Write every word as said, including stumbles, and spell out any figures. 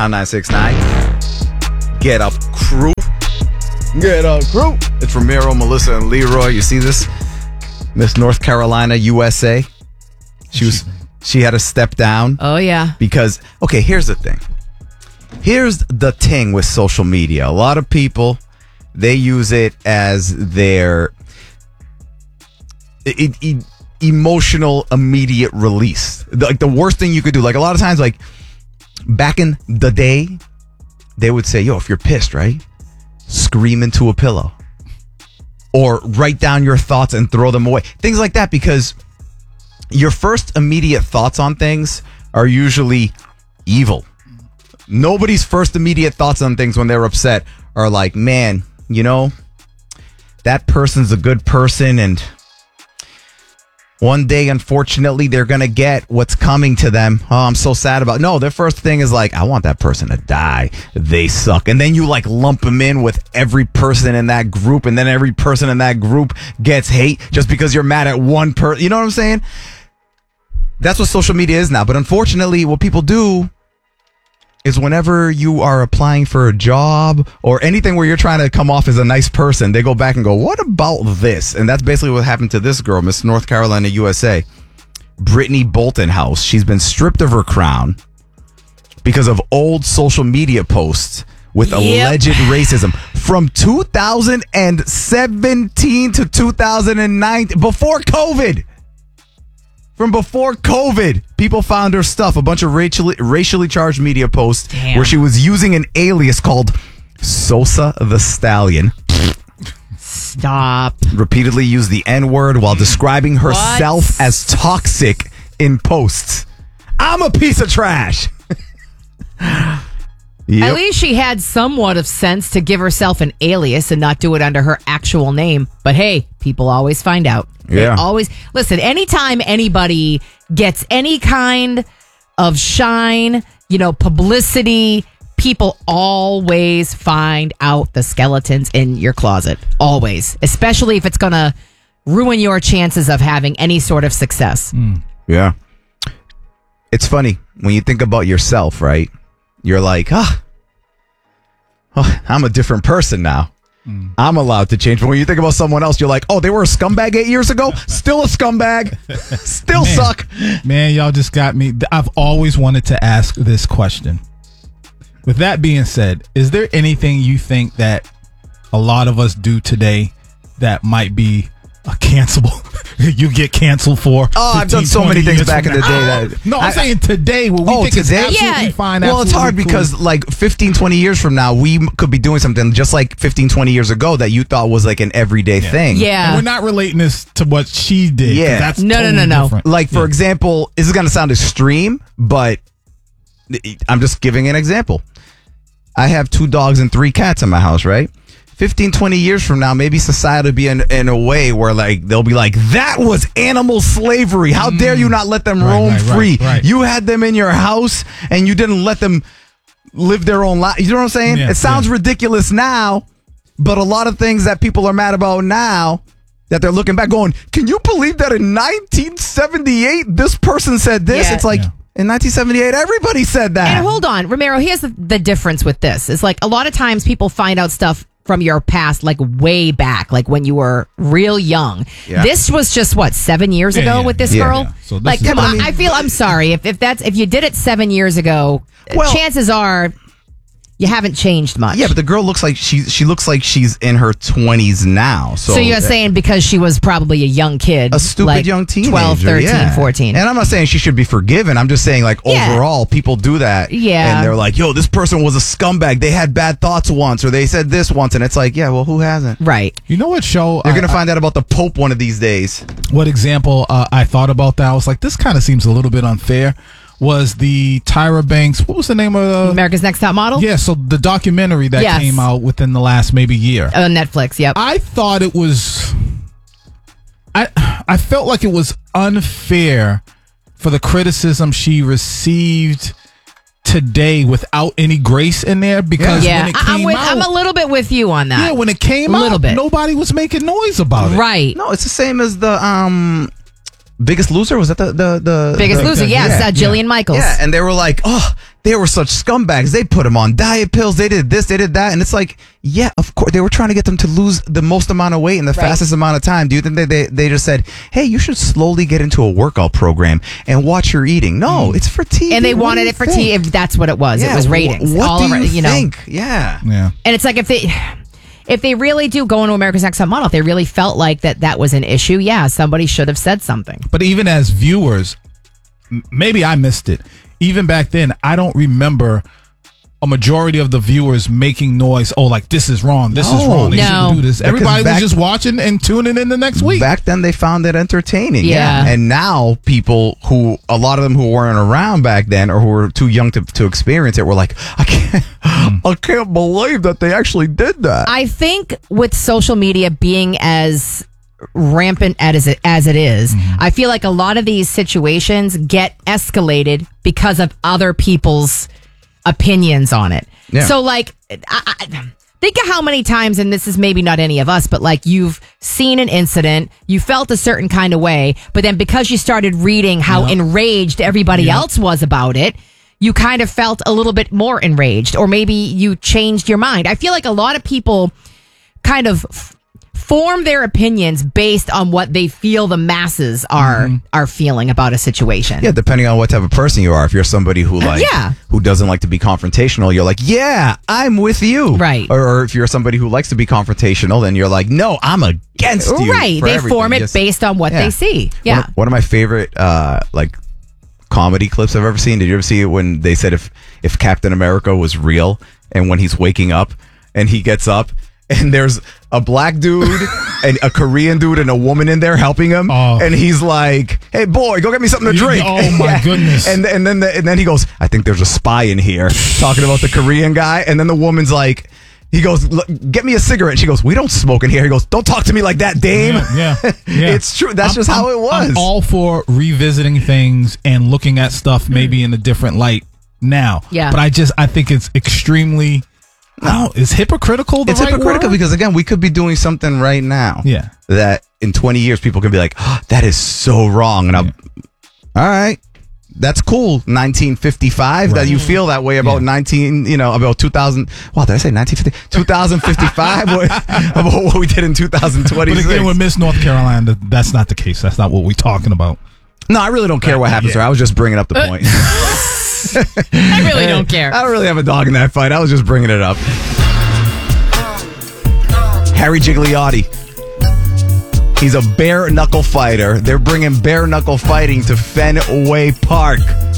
on nine six nine. Get up, crew. Get up, crew. It's Ramiro, Melissa, and Leroy. You see this? Miss North Carolina, U S A. She was. She had to step down. Oh, yeah. Because, okay, here's the thing. Here's the thing with social media. A lot of people, they use it as their e- e- emotional immediate release. Like the worst thing you could do. Like a lot of times, like back in the day, they would say, yo, if you're pissed, right? Scream into a pillow. Or write down your thoughts and throw them away. Things like that, because your first immediate thoughts on things are usually evil. Nobody's first immediate thoughts on things when they're upset are like, man, you know, that person's a good person and one day, unfortunately, they're going to get what's coming to them. Oh, I'm so sad about it. No, their first thing is like, I want that person to die. They suck. And then you like lump them in with every person in that group. And then every person in that group gets hate just because you're mad at one person. You know what I'm saying? That's what social media is now. But unfortunately, what people do is whenever you are applying for a job or anything where you're trying to come off as a nice person, they go back and go, what about this? And that's basically what happened to this girl, Miss North Carolina, U S A. Brittany Bolton House. She's been stripped of her crown because of old social media posts with Yep. alleged racism from two thousand seventeen to two thousand nineteen, before COVID. From before COVID, people found her stuff, a bunch of racially, racially charged media posts Damn. where she was using an alias called Sosa the Stallion. Stop. Repeatedly used the N-word while describing herself What? as toxic in posts. I'm a piece of trash. Yep. At least she had somewhat of sense to give herself an alias and not do it under her actual name. But hey, people always find out. They Yeah. always listen. Anytime anybody gets any kind of shine, you know, publicity, people always find out the skeletons in your closet. Always, especially if it's going to ruin your chances of having any sort of success. Yeah. It's funny when you think about yourself, right? You're like, ah, oh, I'm a different person now. Mm. I'm allowed to change. But when you think about someone else, you're like, oh, they were a scumbag eight years ago? Still a scumbag. Still man, suck. Man, y'all just got me. I've always wanted to ask this question. With that being said, is there anything you think that a lot of us do today that might be a cancelable? You get canceled for? Oh, I've done so many things back in the day that no, I'm I, saying today. What we oh, think today? is absolutely Yeah. fine. Well, it's hard absolutely because cool. like fifteen, twenty years from now, we m- could be doing something just like fifteen, twenty years ago that you thought was like an everyday Yeah. thing. Yeah. And we're not relating this to what she did. 'cause Yeah. That's No, no, totally no, no. different. Like, for Yeah. example, this is going to sound extreme, but I'm just giving an example. I have two dogs and three cats in my house, right? fifteen, twenty years from now, maybe society will be in, in a way where like they'll be like, that was animal slavery. How mm. dare you not let them Right, roam right, free? right, right. You had them in your house and you didn't let them live their own life. You know what I'm saying? Yeah, it sounds yeah. ridiculous now, but a lot of things that people are mad about now that they're looking back going, can you believe that in nineteen seventy-eight, this person said this? Yeah. It's like, Yeah. in nineteen seventy-eight, everybody said that. And hold on, Ramiro, here's the, the difference with this. It's like a lot of times people find out stuff from your past, like way back, like when you were real young. Yeah. This was just what, seven years Yeah, ago yeah, with this yeah, girl? yeah. So this like, is- come Yeah, but on. I I, mean- feel, I'm sorry. If, if that's, if you did it seven years ago, Well- chances are you haven't changed much. Yeah, but the girl looks like she she looks like she's in her twenties now. So, So you're saying because she was probably a young kid. a stupid like young teenager, twelve, thirteen, yeah. fourteen. And I'm not saying she should be forgiven. I'm just saying, like, Yeah. overall, people do that. Yeah. And they're like, yo, this person was a scumbag. They had bad thoughts once, or they said this once. And it's like, yeah, well, who hasn't? Right. You know what show? They're I- going to find out about the Pope one of these days. what example uh, I thought about that? I was like, this kind of seems a little bit unfair. Was the Tyra Banks? What was the name of the? America's Next Top Model? Yeah, so the documentary that Yes. came out within the last maybe year. On Netflix, yep. I thought it was. I I felt like it was unfair for the criticism she received today without any grace in there because yeah, when it I- came I'm, with, out, I'm a little bit with you on that. yeah, when it came A little out, bit. nobody was making noise about it. Right. No, it's the same as the um, Biggest Loser. Was that the the, the Biggest the- Loser, the- yes. yeah, uh, Jillian yeah. Michaels. Yeah, and they were like, oh, they were such scumbags. They put them on diet pills. They did this, they did that. And it's like, yeah, of course, they were trying to get them to lose the most amount of weight in the Right. fastest amount of time. Do you think they, they, they just said, hey, you should slowly get into a workout program and watch your eating? No, it's for T V. And they What do wanted you it for think? T V. If that's what it was. Yeah, It was wh- ratings. What all do over, you, you know. think? Yeah. Yeah. And it's like if they if they really do go into America's Next Top Model, if they really felt like that that was an issue, yeah, somebody should have said something. But even as viewers, m- maybe I missed it. Even back then, I don't remember a majority of the viewers making noise. Oh, like this is wrong. This is No. wrong. They No. shouldn't do this. Because Everybody back- was just watching and tuning in the next week. Back then, they found it entertaining. Yeah. And now, people who, a lot of them who weren't around back then or who were too young to, to experience it were like, I can't, I can't believe that they actually did that. I think with social media being as rampant as it as it is, Mm-hmm. I feel like a lot of these situations get escalated because of other people's opinions on it. Yeah. So, like, I, I, think of how many times, and this is maybe not any of us, but like you've seen an incident, you felt a certain kind of way, but then because you started reading how enraged everybody Yep. else was about it, you kind of felt a little bit more enraged, or maybe you changed your mind. I feel like a lot of people kind of f- form their opinions based on what they feel the masses are are feeling about a situation. Yeah, depending on what type of person you are. If you're somebody who like Yeah. who doesn't like to be confrontational, you're like, yeah, I'm with you. Right. Or, or if you're somebody who likes to be confrontational, then you're like, no, I'm against you. Right. for They everything. form it Just- based on what yeah. they see. One Yeah. of, one of my favorite uh like comedy clips I've ever seen. Did you ever see it when they said if if Captain America was real and when he's waking up and he gets up and there's a black dude and a Korean dude and a woman in there helping him, Oh. and he's like, "Hey boy, go get me something to You- drink." oh, my goodness. And and then the, and then he goes, "I think there's a spy in here," talking about the Korean guy. And then the woman's like, he goes, "Look, get me a cigarette." She goes, "We don't smoke in here." He goes, "Don't talk to me like that, dame." Yeah, yeah, yeah. It's true. That's I'm- just how I'm- it was. I'm all for revisiting things and looking at stuff maybe in a different light now. Yeah. But I just I think it's extremely no, is hypocritical the It's right hypocritical word? because again, we could be doing something right now. Yeah. That in twenty years people can be like, oh, that is so wrong. And I'm, all right, that's cool. nineteen fifty-five, Right. that you feel that way about Yeah. nineteen, you know, about two thousand. Well, did I say nineteen fifty? twenty fifty-five what, about what we did in two thousand But twenty-six. again, with Miss North Carolina, that's not the case. That's not what we're talking about. No, I really don't care what happens Yeah. to her. I was just bringing up the point. I really don't care. I don't really have a dog in that fight. I was just bringing it up. Harry Gigliotti. He's a bare knuckle fighter. They're bringing bare knuckle fighting to Fenway Park.